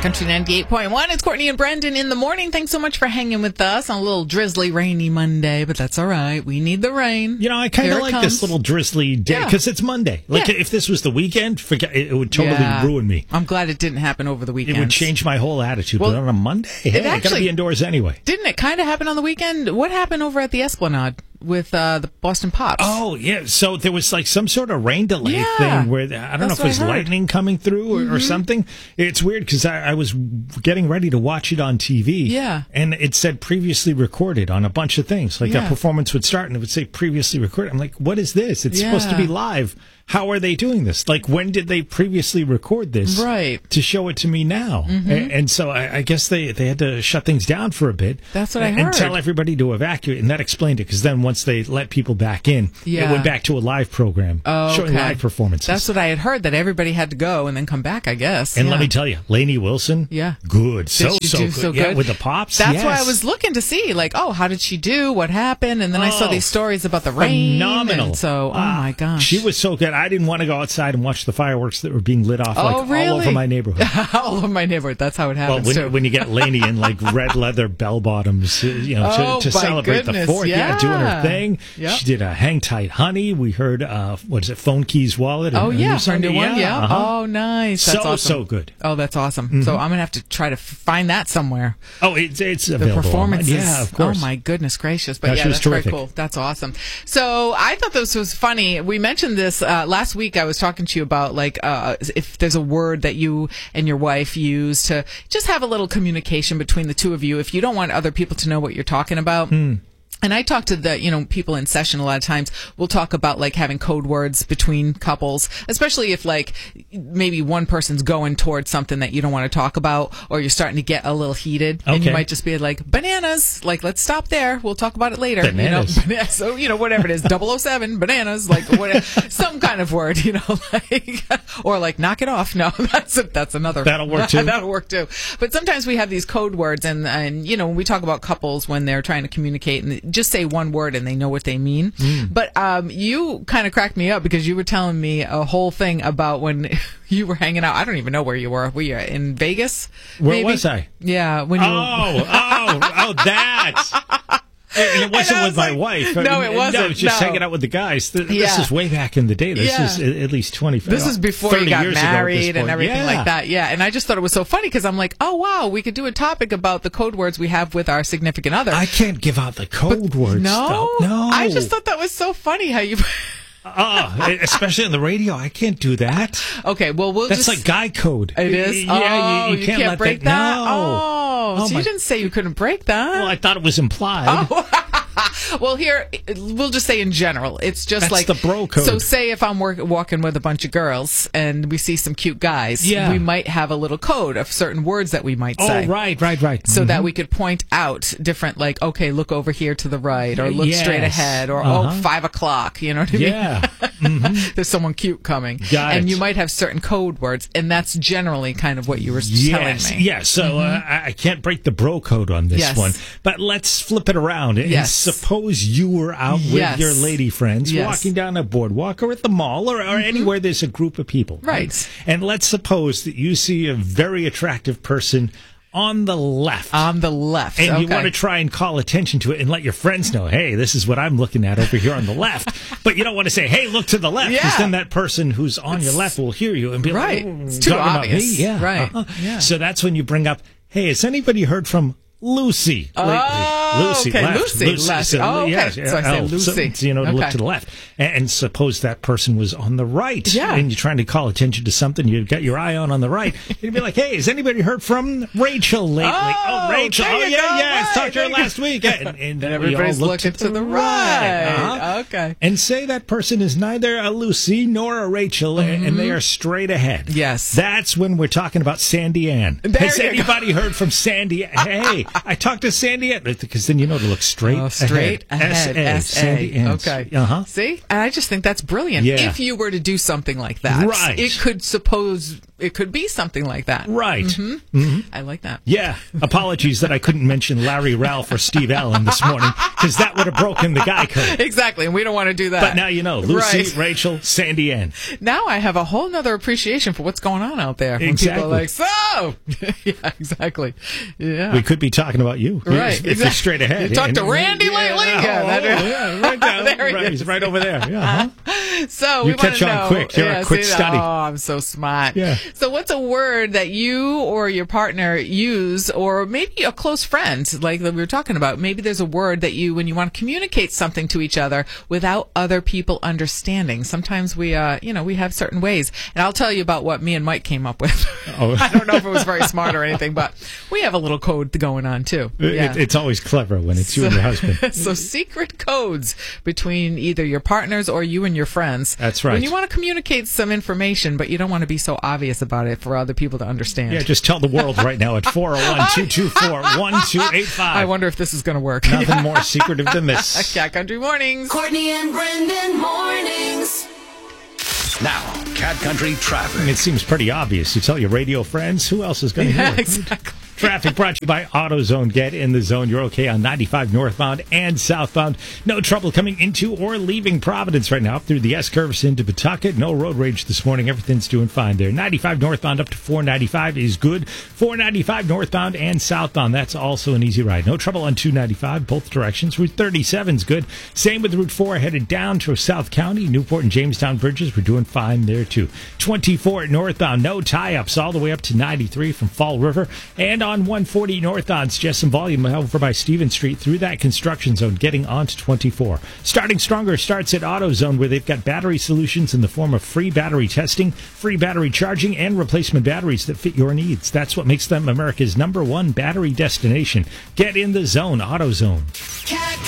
Country 98.1. It's Courtney and Brendan in the morning. Thanks so much for hanging with us on a little drizzly, rainy Monday, but that's all right. We need the rain. You know, I kind of like this little drizzly day because it's Monday. Like, if this was the weekend, forget it would totally ruin me. I'm glad it didn't happen over the weekend. It would change my whole attitude. But on a Monday, hey, I got to be indoors anyway. Didn't it kind of happen on the weekend? What happened over at the Esplanade with the Boston Pops? Oh, yeah. So there was like some sort of rain delay thing where I don't know if it was lightning coming through or something. It's weird because I was getting ready to watch it on TV. Yeah. And it said previously recorded on a bunch of things. Like a performance would start and it would say previously recorded. I'm like, what is this? It's supposed to be live. How are they doing this? Like, when did they previously record this to show it to me now? And so I guess they had to shut things down for a bit. That's what I heard. And tell everybody to evacuate. And that explained it, because then once they let people back in, it went back to a live program showing live performances. That's what I had heard, that everybody had to go and then come back, I guess. And let me tell you, Lainey Wilson, good. So good. Yeah, with the Pops. That's why I was looking to see, like, how did she do? What happened? And then I saw these stories about the rain. Phenomenal. And so, my gosh. She was so good. I didn't want to go outside and watch the fireworks that were being lit off all over my neighborhood. All over my neighborhood. That's how it happens. Well, when you get Lainey in like red leather bell bottoms, to celebrate the 4th, doing her thing. Yep. She did a Hang Tight Honey. We heard Phone Keys Wallet. Her new one. Yeah. Oh, nice. That's awesome. So good. Oh, that's awesome. So I'm gonna have to try to find that somewhere. Oh, it's available. The performances. Yeah, of course. Oh my goodness gracious! But that's very cool. That's awesome. So I thought this was funny. We mentioned this last week. I was talking to you about if there's a word that you and your wife use to just have a little communication between the two of you. If you don't want other people to know what you're talking about. And I talk to the, people in session a lot of times. We'll talk about like having code words between couples, especially if like maybe one person's going towards something that you don't want to talk about, or you're starting to get a little heated. And you might just be like, bananas, like, let's stop there. We'll talk about it later. Bananas. So, whatever it is, 007, bananas, like whatever, some kind of word, like, or like knock it off. No, that's another. That'll work too. That'll work too. But sometimes we have these code words and when we talk about couples when they're trying to communicate and just say one word and they know what they mean. But you kind of cracked me up because you were telling me a whole thing about when you were hanging out. I don't even know where you were. Were you in Vegas? Where was I? Yeah. When you that. And it wasn't with my wife. No, it wasn't. No, it was just hanging out with the guys. This is way back in the day. This is at least 25 This is before you got married and everything like that. Yeah, and I just thought it was so funny because I'm like, oh, wow, we could do a topic about the code words we have with our significant other. I can't give out the code words. No? No. I just thought that was so funny how you... especially on the radio, I can't do that. Okay, well, That's like guy code. It is? Yeah, you can't let break that? No. So you didn't say you couldn't break that. Well, I thought it was implied. Well, here, we'll just say in general. It's just That's the bro code. So say if I'm walking with a bunch of girls and we see some cute guys, we might have a little code of certain words that we might say. Oh, right. So that we could point out different, like, okay, look over here to the right, or look straight ahead, or 5 o'clock, you know what I mean? Yeah. There's someone cute coming. Got and it. You might have certain code words, and that's generally kind of what you were telling me. Yeah, so I can't break the bro code on this one, but let's flip it around. And suppose you were out with your lady friends walking down a boardwalk or at the mall or anywhere there's a group of people. Right. And let's suppose that you see a very attractive person on the left. On the left. And you want to try and call attention to it and let your friends know, hey, this is what I'm looking at over here on the left. But you don't want to say, hey, look to the left, because then that person who's on your left will hear you and be like, it's too obvious. About me? Yeah. Right. So that's when you bring up, hey, has anybody heard from Lucy lately? Lucy, okay. left. Lucy. So, okay. So I say Lucy. So, to look to the left. And suppose that person was on the right. Yeah. And you're trying to call attention to something you've got your eye on the right. You'd be like, hey, has anybody heard from Rachel lately? Rachel. I talked to her last week. And everybody's looking to the right. Okay. And say that person is neither a Lucy nor a Rachel, and they are straight ahead. Yes. That's when we're talking about Sandy Ann. Has anybody heard from Sandy Ann? Hey, I talked to Sandy Ann, because then you know to look straight straight ahead. S-A. Sandy Ann. Okay. See? And I just think that's brilliant. Yeah. If you were to do something like that. Right. It could suppose it could be something like that. Right. Mm-hmm. Mm-hmm. I like that. Yeah. Apologies that I couldn't mention Larry, Ralph, or Steve Allen this morning, because that would have broken the guy code. Exactly, and we don't want to do that. But now you know. Lucy, Rachel, Sandy Ann. Now I have a whole nother appreciation for what's going on out there. When exactly. people are like, so! Yeah, exactly. Yeah. We could be talking about you. Right. If you're straight ahead. You talked to Randy lately? Yeah, right down. Right, he's right over there. Yeah. So you catch on quick. You're a quick study. Oh, I'm so smart. Yeah. So what's a word that you or your partner use, or maybe a close friend, like we were talking about? Maybe there's a word that you, when you want to communicate something to each other without other people understanding. Sometimes we have certain ways. And I'll tell you about what me and Mike came up with. Oh. I don't know if it was very smart or anything, but we have a little code going on too. Yeah. It's always clever when it's you and your husband. So secret codes between either your partners or you and your friends. That's right. When you want to communicate some information, but you don't want to be so obvious about it for other people to understand. Yeah, just tell the world right now at 401-224-1285. I wonder if this is going to work. Nothing more secretive than this. Cat Country Mornings. Courtney and Brendan Mornings. Now, Cat Country Traffic. It seems pretty obvious. You tell your radio friends, who else is going to hear it? Exactly. Traffic brought to you by AutoZone. Get in the zone. You're okay on 95 northbound and southbound. No trouble coming into or leaving Providence right now. Up through the S-curves into Pawtucket. No road rage this morning. Everything's doing fine there. 95 northbound up to 495 is good. 495 northbound and southbound. That's also an easy ride. No trouble on 295, both directions. Route 37 is good. Same with Route 4 headed down to South County. Newport and Jamestown bridges. We're doing fine there too. 24 northbound. No tie-ups all the way up to 93 from Fall River. And on 140 northbound, just some volume over by Stevens Street through that construction zone, getting on to 24. Starting stronger starts at AutoZone, where they've got battery solutions in the form of free battery testing, free battery charging, and replacement batteries that fit your needs. That's what makes them America's #1 battery destination. Get in the zone, AutoZone.